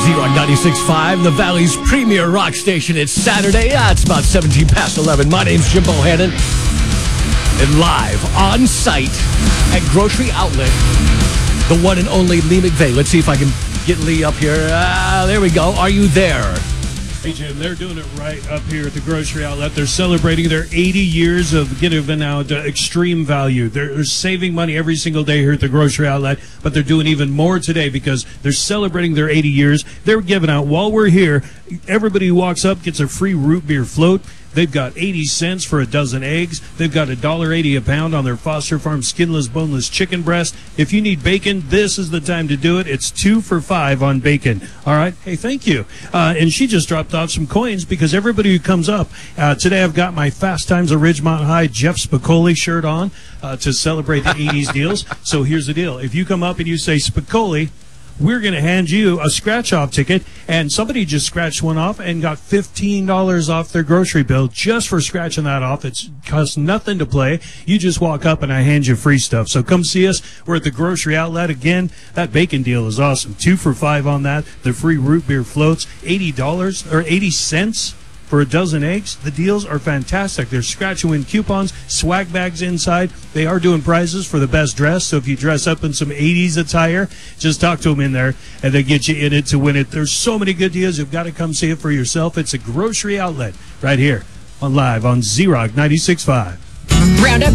Z-Rock 96.5, the Valley's premier rock station. It's Saturday. It's about 17 past 11. My name's Jim Bohannon. And live on site at Grocery Outlet, the one and only Lee McVeigh. Let's see if I can get Lee up here. There we go. Are you there? Hey, Jim, they're doing it right up here at the Grocery Outlet. They're celebrating their 80 years of giving out extreme value. They're saving money every single day here at the Grocery Outlet, but they're doing even more today because they're celebrating their 80 years. They're giving out, while we're here, everybody who walks up gets a free root beer float. They've got 80 cents for a dozen eggs. They've got $1.80 a pound on their Foster Farm skinless, boneless chicken breast. If you need bacon, this is the time to do it. It's 2 for $5 on bacon. All right. Hey, thank you. And she just dropped off some coins because everybody who comes up, today I've got my Fast Times of Ridgemont High Jeff Spicoli shirt on to celebrate the 80s deals. So here's the deal. If you come up and you say Spicoli, we're going to hand you a scratch-off ticket, and somebody just scratched one off and got $15 off their grocery bill just for scratching that off. It costs nothing to play. You just walk up, and I hand you free stuff. So come see us. We're at the Grocery Outlet. Again, that bacon deal is awesome. 2 for $5 on that. The free root beer floats, $80 or 80 cents for a dozen eggs. The deals are fantastic. There's scratch-and-win coupons, swag bags inside. They are doing prizes for the best dress, so if you dress up in some 80s attire, just talk to them in there, and they get you in it to win it. There's so many good deals. You've got to come see it for yourself. It's a Grocery Outlet right here on live on Z-Rock 96.5. Roundup